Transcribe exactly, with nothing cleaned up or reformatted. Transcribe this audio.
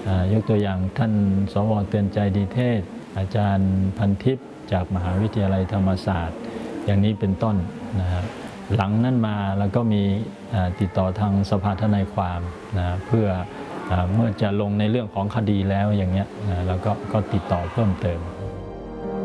ยกตัวอย่างท่านสวเตือนใจดีเทศอาจารย์พันทิพย์จากมหาวิทยาลัยธรรมศาสตร์อย่างนี้เป็นต้นนะครับหลังนั้นมาเราก็มีติดต่อทางสภาทนายความนะเพื่อเมื่อจะลงในเรื่องของคดีแล้วอย่างเงี้ยเราก็ก็ติดต่อเพิ่มเติม